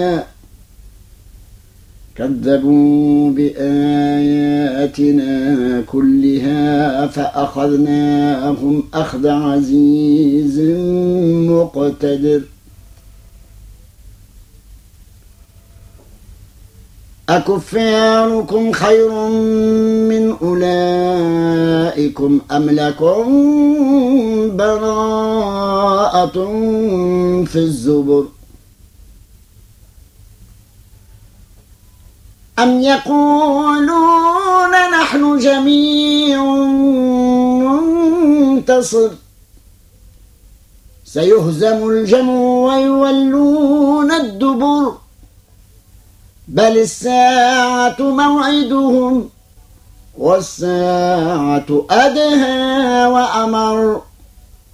كذبوا بآياتنا كلها فأخذناهم أخذ عزيز مقتدر أكفاركم خير من أولئكم أم لكم براءة في الزبر أم يقولون نحن جميع منتصر سيهزم الجمع ويولون الدبر بل الساعة موعدهم والساعة أدهى وأمر